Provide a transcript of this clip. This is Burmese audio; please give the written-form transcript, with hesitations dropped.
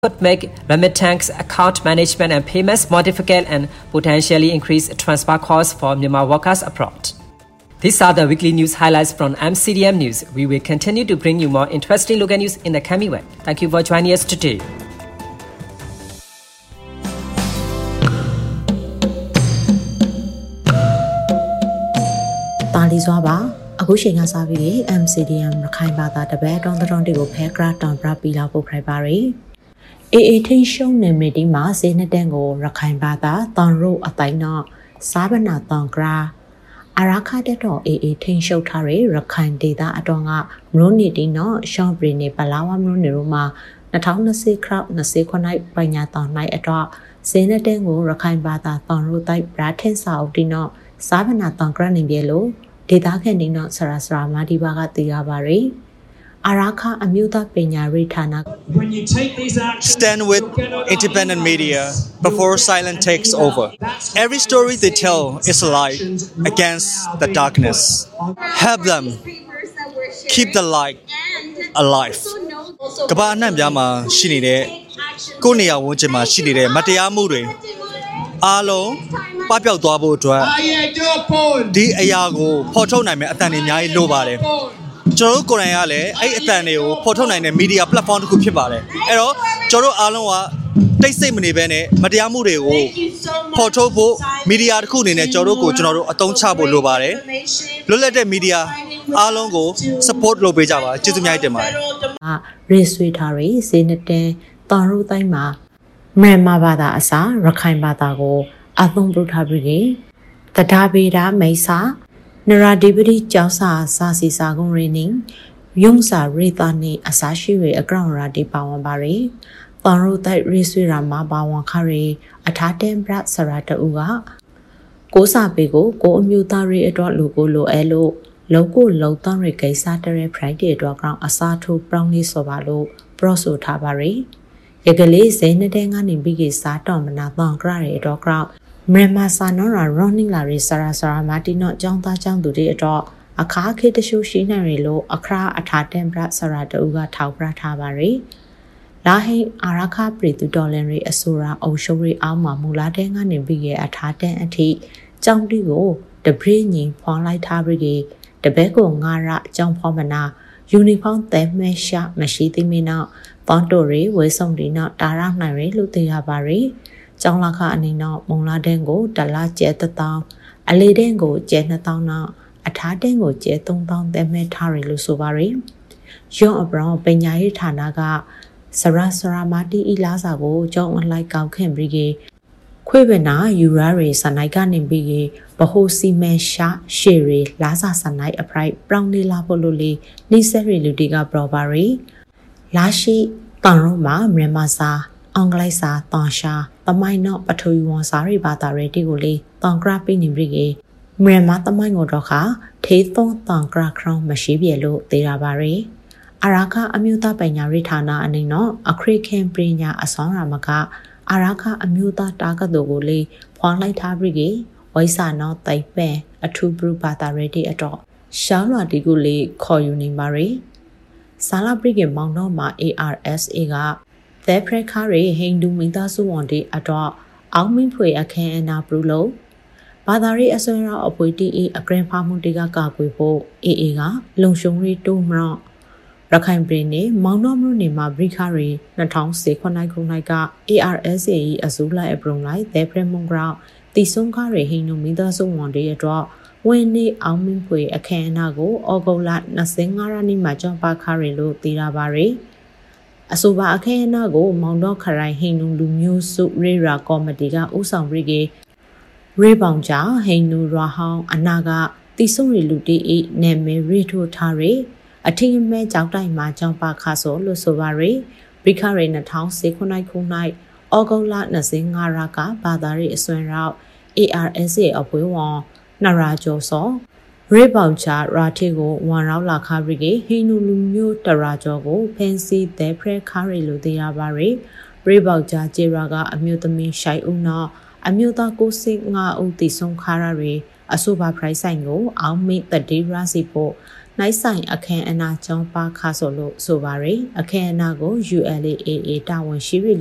could make remittance, account management and payments more difficult and potentially increase transfer costs for Myanmar workers abroad. These are the weekly news highlights from MCDM News. We will continue to bring you more interesting local news in the coming week. Thank you for joining us today. MCDM ရခိုင်ဘာသာတပည့်တောင်းတောင်းတွေကိုဖဲကရတောင်းပြပီလာဖို့ခိုင်ပါရီအေထင်းရှုံနေမီဒီမှာစေနတန်ကိုရခိုင်ဘာသာတောင်းရုအတိုင်းတော့စာဗနာတောင်းကရာအရာခတဲ့တော့အေထင်းရှုပ်ထားရရခိုင်ဒေတာအတော်ကမလို့နေတီနော်ရှောင်းပရီနေပလာဝမလို့နေရောမှာ2020ခရောက်29ပညာတောင်းနိုင်အတော့စေနတန်ကိုရခိုင်ဘာသာတောင်းရုတိုက်ဗရာထင်းစာအုပ်တီနော်စာဗနာတောင်းကရနေပြေလို့ဒေတာခန့်နေတော့ဆရာဆရာမာဒီဘာကတီရပါရီအရာခအမျိုးသားပညာရေးဌာန Stand with independent media before silence takes over. Every story they tell is a light against the darkness. Help them keep the light alive. ကဘာနှံ့ပြားမှာရှိနေတဲ့ကိုယ်နေရာဝန်းကျင်မှာရှိနေတဲ့မတရားမှုတွေအားလုံးပပျောက်သွားဖို့အတွက်ဒီအရာကိုဖော်ထုတ်နိုင်မယ်အတန်တွေအများကြီးလိုပါတယ်ကျွန်တော်တို့ကိုယ်တိုင်ကလည်းအဲ့အတန်တွေကိုဖော်ထုတ်နိုင်တဲ့ media platform တစ်ခုဖြစ်ပါတယ်အဲ့တော့ကျွန်တော်တို့အားလုံးကတိတ်ဆိတ်မနေဘဲနဲ့မတရားမှုတွေကိုဖော်ထုတ်ဖို့ media တစ်ခုအနေနဲ့ကျွန်တော်တို့အသုံးချဖို့လိုပါတယ်လွတ်လပ်တဲ့ media အားလုံးကို support လုပ်ပေးကြပါကျေးဇူးများတင်ပါတယ်ရေဆွေထားရေးစေနတန်တာရုတိုင်းမှာမြန်မာဘာသာအစားရခိုင်ဘာသာကိုအသုံးပြုထားပြီးတဒါဗေဒမိစာနရာဒီပတိကျောင်းစာစာစီစာကုန်းရင်းင်းယုံစာရေတာနေအစားရှိရအကောင်ရာဒီပါဝန်ပါရီတောင်ရုတိုက်ရေဆွေရာမှာပါဝန်ခရီအထာတင်ပရဆရာတူကကိုစာပေကိုကိုအမျိုးသားရေးအတွက်လူကိုလိုအဲလို့လုံကိုလုံတောင်းရကိစ္စတရဲ Friday အတွက်ကောင်အစားထိုးပြောင်းလေးဆိုပါလို့ပရော့ဆိုထားပါရီရကလေးဇိနေတဲ့ကနေပြီးကစားတော်မနာတောင်းကြရတဲ့တော့ကောင်မြန်မာစာနော်ရာ running လာရီဆရာဆရာမာတီနော့ចောင်းသားចောင်းသူတွေတော့အခါခေတရှုရှိနိုင်ရလို့အခရာအထာတန်ပရဆရာတူကထောက်ပြထားပါရီလာဟိအာရခပရိတူဒေါ်လန်ရီအဆိုရာအုံရှုံးရီအောင်းမှာမူလာတဲ့ကနေပြီးရဲ့အထာတန်အထိចောင်းတီကိုတပရိညင်ဖောင်းလိုက်ထားပြီးတဘဲကိုငါရចောင်းဖောင်းမနာယူနီဖောင်းတဲမဲရှာမရှိသိမင်းတော့ပေါန်တိုရီဝဲဆုံဒီနော်တာရနိုင်ရီလို့သိရပါရီကျောင်းလာခအနေနဲ့မုံလာတဲ့ကိုတလားကျဲ1000အလေးတဲ့ကိုကျဲ2000နောက်အထားတဲ့ကိုကျဲ3000တဲမဲ့ထားရလို့ဆိုပါရီရွန်အဘရောင်ပညာရေးဌာနကစရာမာတီအီလာစာကိုကျောင်းအလိုက်ကောက်ခင်ပြီးခွေးပနာယူရာရီစနိုင်ကနေပြီးဘဟိုစီမန်ရှာရှေရီလာစာစနိုင်အပရိုက်ပရောင်နေလာဖို့လို့လေနေဆက်ရီလူတီကပရောပါရီလာရှိတောင်ရုံမှာမြန်မာစာအင်္ဂလိပ်စာတောင်ရှာတမိုင်းနော့ပထဝီဝန်စာရိဘာသာရေတီကိုလေတောင်ကရပိနေပြီမြန်မာတမိုင်းကိုတော့ခထေးသုံးတောင်ကရခရောင်းမရှိပြလို့သေးတာပါရီအရာခအမျိုးသားပညာရေးဌာနအနေနဲ့အခရိခင်ပညာအဆောင်ရမကအရာခအမျိုးသားတာကတော်ကိုလေဖွာလိုက်ထားပြီးဝိစာနောတိုင်ပန်အထူးပရဘာသာရေတီအတော့ရှောင်းလာတီကိုလေခေါ်ယူနေပါရီဆာလာပရိကမောင်တော့မှာ ARSA ကသဲဖရခါရီဟိန္ဒူမိသားစုဝန်တွေအတော့အောင်မင်းဖွေအခမ်းအနားပြုလုပ်ဘာသာရေးအစွမ်းရောက်အပွေတီအဂရန်ဖာမှုတွေကကာကွယ်ဖို့ AA ကလုံရှုံရီတိုးမရော့ရခိုင်ပြည်နယ်မောင်နှမြို့နယ်မှာဘရိခါရီ2019ခုနှစ်က ARSA အစိုးလိုက်အပရုံလိုက်သဲဖရမုံဂရောက်တီဆုံခါရီဟိန္ဒူမိသားစုဝန်တွေအတော့ဝင်နေအောင်မင်းဖွေအခမ်းအနားကိုဩဂုတ်လ25ရက်နေ့မှာကျင်းပခါရီလို့သိရပါရီအဆိုပါအခမ်းအနားကိုမောင်တော့ခရိုင်ဟိန္ဒူလူမျိုးစုရေရာကော်မတီကဦးဆောင်ပြီးရေပေါင်ချာဟိန္ဒူရဟောင်းအနာကတီဆုံရီလူတီဤနာမည်ရီထိုထားရီအထင်မဲ့ကြောက်တိုင်မှာကျင်းပခါဆိုလို့ဆိုပါရီဘရိခရီ2019ခုနှစ်ဩဂုတ်လ25ရကဘာသာရေးအစွမ်းရောက် ARSA အဖွဲ့ဝန်နရာကျော်စောရေပေါင်ချာရာတီကိုဝန်ရောက်လာခါပြီးဟိန္ဒူလူမျိုးတရာကျော်ကိုဖန်စီတဲ့ဖရခါရီလို့သိရပါရီရေပေါင်ချာကျေရာကအမျိုးသမီးရှိုင်ဦးနော်အမျိုးသား95ဦးတည်ဆုံခါရရီအဆိုပါ price ဆိုင်ကိုအောင်မိတ်တတိရစီဖို့နိုင်ဆိုင်အခင်းအနာကျောင်းပါခါဆိုလို့ဆိုပါရယ်အခင်းအနာကို ULAA တာဝန်ရှိပြီ